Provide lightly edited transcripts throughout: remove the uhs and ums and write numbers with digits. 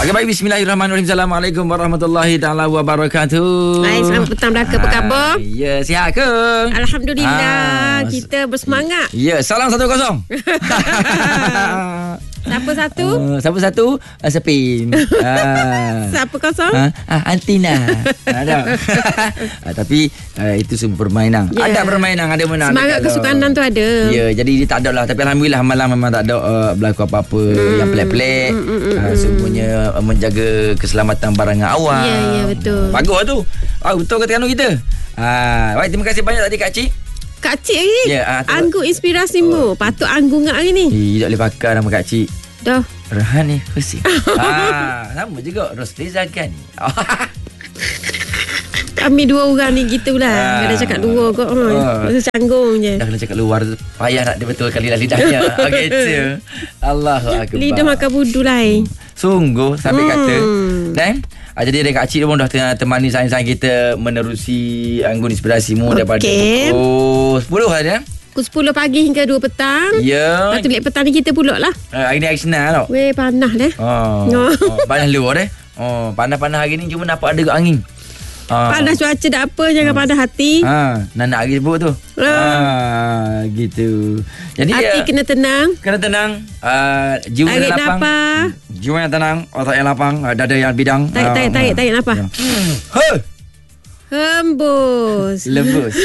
Okey, baik, bismillahirrahmanirrahim. Assalamualaikum warahmatullahi taala wabarakatuh. Hai, selamat petang Belaka, apa khabar? Ya, sihat ke? Alhamdulillah, kita bersemangat. Ya, salam 1-0. Siapa satu? Siapa satu? Sepin. Siapa kosong? Antina. Tapi itu semua permainan. Yeah. Ada permainan, ada menang. Semangat kesukanan tu ada. Ya, jadi dia tak ada lah. Tapi alhamdulillah malam memang tak ada berlaku apa-apa yang pelik-pelik. Semuanya menjaga keselamatan barangan awam. Ya, betul. Bagus tu. Betul kata Kanu kita. Baik, terima kasih banyak tadi Kak Cik. Kak Cik ni Anggu inspirasimu. Patut Anggu ngak hari ni. Tak boleh pakai nama Kak Cik. Dah. Rohani Husin. Sama juga Rosli Zagani. Kami dua orang ni gitulah. Kena cakap dua kot. Rasa canggung je. Dah kena cakap luar tu payah nak dia betulkan lidahnya. Gitu. Allahu akbar. Lidah makan budu lain. Sungguh sampai kata. Dan jadi Kak Cik pun dah temani sains-sains kita menerusi Anggun Inspirasimu daripada pukul 10 saja. Pukul 10 pagi hingga 2 petang. Ya. Lepas tu lek petang ni kita pulak lah. Hari ni hari Senang tau. Weh, panas dah. Panas luar deh. Panas-panas hari ni cuma nampak ada angin. Panas cuaca tak apa, jangan panas hati. Nak hari sebut tu. Gitu. Jadi hati kena tenang. Kena tenang. Jiwa yang lapang. Jiwa yang tenang, otak yang lapang, dada yang bidang. Tarik nafas. Hembus. Lembus.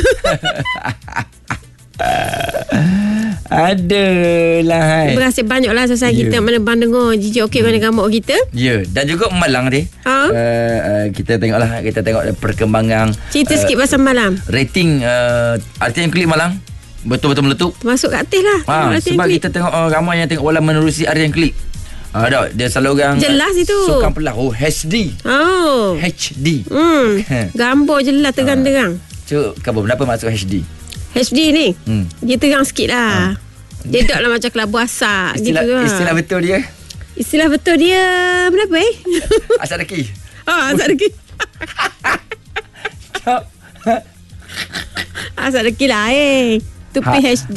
Adalah. Terima kasih banyaklah selesai kita mana-mana dengar jijik okey mana gamuk kita. Ya, dan juga Malang ni. Kita tengok perkembangan. Cerita sikit pasal Malang. Rating RTM Klik Malang betul-betul meletup. Masuk kat atas lah. Sebab kita tengok ramai yang tengok bola menerusi RTM Klik. Dia selalu orang jelas itu. Sukan pelah. HD. HD. Gambar jelas terang-terang. Khabar kenapa masuk HD? HD ni dia terang sikit lah. Dia tak lah macam kelabu asak istilah, gitu lah. Istilah betul dia berapa Asak deki. Asak deki. Asak deki lah tu PhD.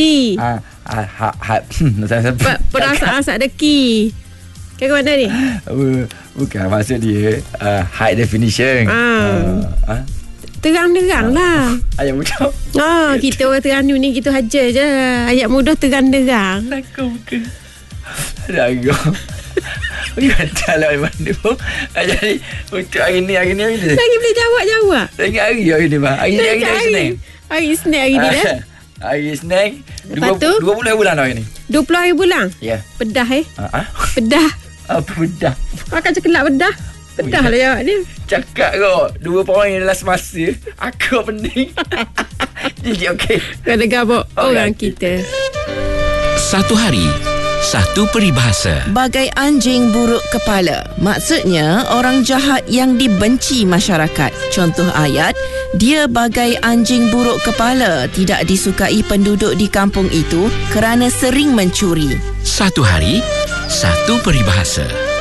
Perasaan asak deki. Ke mana ni? Bukan maksud dia high definition. Terang-terang lah. Ayat mudah. Kita orang Terengganu ni gitu haja je. Ayat mudah terang-terang. Lagu ke? Lagu. Kata lah mana pun. Jadi untuk hari ni. Lagi boleh jawab. Lagi hari ni bang. Hari Isnin. Hari Isnin hari ni dah. Hari Isnin. 20 bulan dah hari ni. 20 hari bulan? Ya. Pedah Pedah. Apa pedah? Makan cekelak pedah. Pedah lah jawab dia. Cakap kau 2 poin dalam semasa. Aku pening. Jadi okey. Kena gabuk orang kita. Satu hari, satu peribahasa. Bagai anjing buruk kepala. Maksudnya orang jahat yang dibenci masyarakat. Contoh ayat, dia bagai anjing buruk kepala, tidak disukai penduduk di kampung itu kerana sering mencuri. Satu hari, satu peribahasa.